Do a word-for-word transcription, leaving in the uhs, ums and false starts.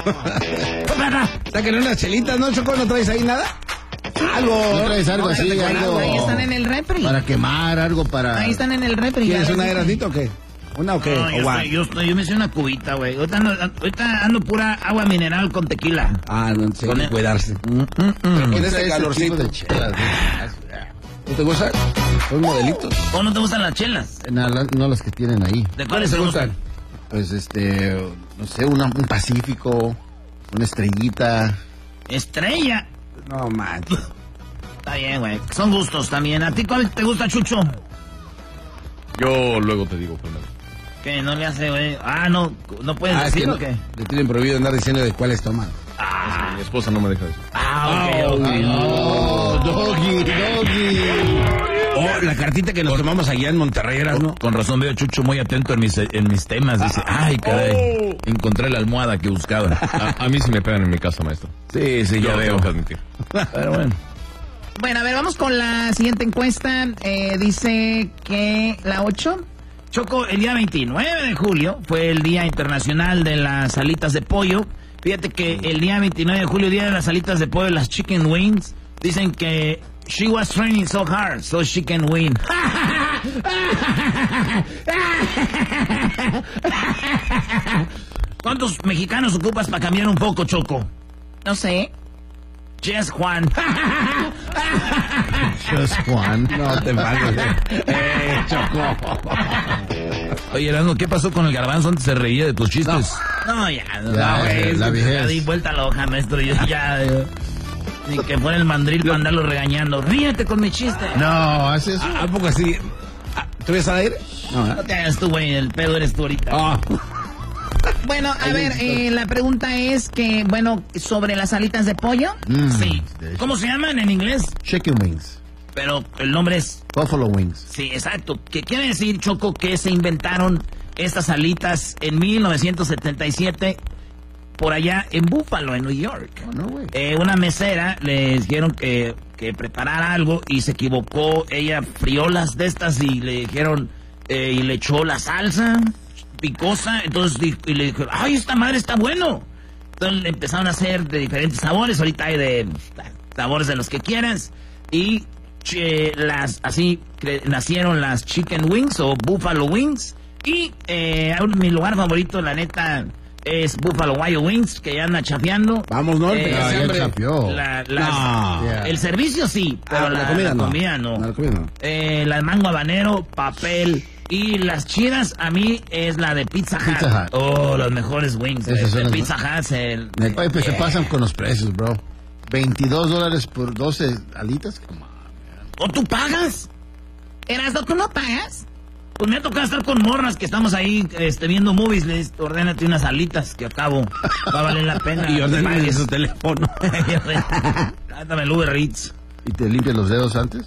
Sáquenle unas chelitas, ¿no, Choco? ¿No traes ahí nada? Algo. ¿No traes algo así? Ahí, Algo ahí están en el refri. para quemar, algo para... Ahí están en el refri. ¿Quieres una Erasnito o qué? ¿Una o qué? No, yo, o estoy, yo, estoy, yo me hice una cubita, güey. Ahorita ando, ahorita ando pura agua mineral con tequila. Ah, no, sí, Con hay que el- cuidarse. Mm, mm, mm. Con Ese este calorcito. tipo de chelas, ¿No te gustan? Son modelitos. ¿O no te gustan las chelas? ¿no? No, no las que tienen ahí. ¿De cuáles te gustan? Pues este, no sé, una, un Pacífico, una Estrellita. Estrella. No, manches. Está bien, güey. Son gustos también. ¿A ti cuál te gusta, Chucho? Yo luego te digo, Fernando. ¿Qué? ¿No le hace, güey? Ah, no. ¿No puedes Ah, es que decirlo no, o qué? le tienen prohibido andar diciendo de cuáles toman. Ah, Mi esposa no me deja eso. ah, ok, ok. Oh, doggy, doggy. Oh, la cartita que nos tomamos allá en Monterrey, ¿no? Con, con razón veo a Chucho muy atento en mis, en mis temas. Dice, ay, caray, encontré la almohada que buscaba. A, a mí sí me pegan en mi casa, maestro. Sí, sí, ya Yo veo. tengo que admitir. Pero bueno. Bueno, a ver, vamos con la siguiente encuesta. Eh, dice que la ocho. Choco, el día veintinueve de julio fue el Día Internacional de las Alitas de Pollo. Fíjate que el día veintinueve de julio, Día de las Alitas de Pollo, las chicken wings, dicen que she was training so hard, so she can win. ¿Cuántos mexicanos ocupas para cambiar un poco, Choco? No sé. Yes, Juan. Just Juan. No te pases. Eh, Choco. Oye, Erasmo, ¿qué pasó con el garbanzo? Antes se reía de tus chistes. No, ya, no, Ya, güey, la ya vejez. di vuelta a la hoja, maestro. Yo ya. yo- Ni que fuera el mandril para andarlo regañando. Ríete con mi chiste. No, hace eso. ¿A, a poco así? Ah, ¿Tú ves al aire? No, No ¿eh? te hagas tú, güey. El pedo eres tú ahorita. Ah. Bueno, a ver, eh, la pregunta es que, bueno, sobre las alitas de pollo. Mm, Sí. de hecho. ¿Cómo se llaman en inglés? Chicken wings. Pero el nombre es. Buffalo wings. Sí, exacto. ¿Qué quiere decir, Choco, que se inventaron estas alitas en mil novecientos setenta y siete por allá en Buffalo, en New York? Oh, no, güey. Eh, una mesera le dijeron que, que preparara algo y se equivocó. Ella frió las de estas y le dijeron, eh, y le echó la salsa picosa. Entonces di- y le dijeron, ay, esta madre está bueno. Entonces le empezaron a hacer de diferentes sabores. Ahorita hay de pues, sabores de los que quieras. Y che, las así cre- nacieron las chicken wings o buffalo wings. Y eh, mi lugar favorito, la neta, es Buffalo Wild Wings, que ya anda chapeando. Vamos, ¿no? El Eh, pedazo Ah, de ya hambre. chapeó. La- las- No. Yeah. El servicio sí, pero Ah, la, la comida la no. comida no. No, la comida no. Eh, la mango habanero, papel. Y las chidas a mí es la de Pizza Hut. Pizza Hut. Oh, los mejores wings. Esas de- son de las- Pizza Hut. El, Oye, pues se eh, pasan con los precios, bro. veintidós dólares por doce alitas. Come on. ¿O tú pagas? Erasno, ¿tú no pagas? Pues me ha tocado estar con morras que estamos ahí este, viendo movies. Les ordénate unas alitas que acabo. Va a valer la pena. Y ordena Pagues. su teléfono. Dame el Uber Eats. ¿Y te limpias los dedos antes?